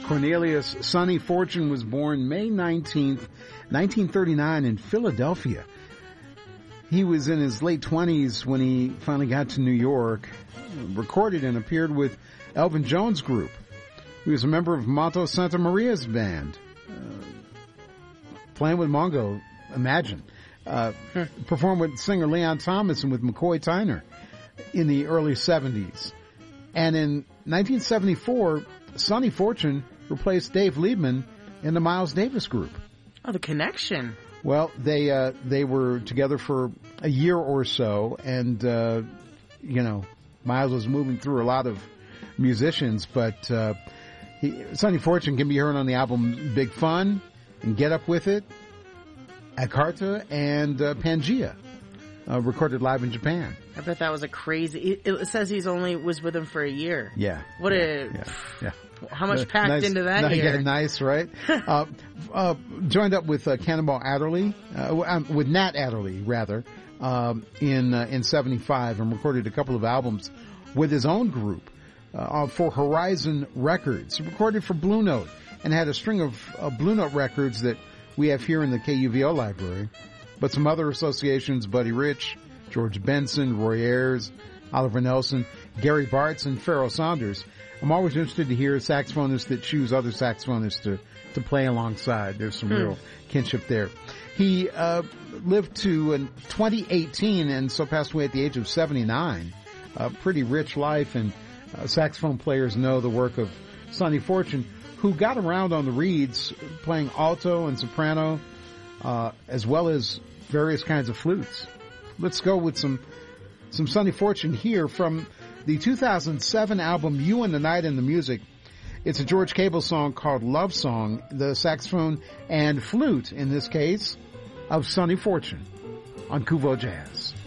Cornelius Sonny Fortune was born May 19th, 1939 in Philadelphia. He was in his late 20s when he finally got to New York, recorded and appeared with Elvin Jones Group. He was a member of Monto Santa Maria's band, playing with Mongo, imagine. Performed with singer Leon Thomas and with McCoy Tyner in the early 70s. And in 1974, Sonny Fortune replaced Dave Liebman in the Miles Davis Group. Oh, the connection. Well, they were together for a year or so, and Miles was moving through a lot of musicians, but Sonny Fortune can be heard on the album Big Fun and Get Up With It, Akarta, and Pangea, recorded live in Japan. I bet that was a crazy... It says he's only was with him for a year. Yeah. What yeah. How much packed into that year? Yeah, nice, right? Joined up with Cannonball Adderley, with Nat Adderley, rather, in 75, and recorded a couple of albums with his own group for Horizon Records. He recorded for Blue Note and had a string of Blue Note records that we have here in the KUVO library, but some other associations, Buddy Rich, George Benson, Roy Ayers, Oliver Nelson, Gary Bartz, and Pharoah Saunders. I'm always interested to hear saxophonists that choose other saxophonists to play alongside. There's some real kinship there. He lived to 2018 and so passed away at the age of 79. A pretty rich life, and saxophone players know the work of Sonny Fortune, who got around on the reeds playing alto and soprano, as well as various kinds of flutes. Let's go with some Sonny Fortune here from the 2007 album You and the Night and the Music. It's a George Cable song called Love Song, the saxophone and flute, in this case, of Sonny Fortune on Kuvo Jazz.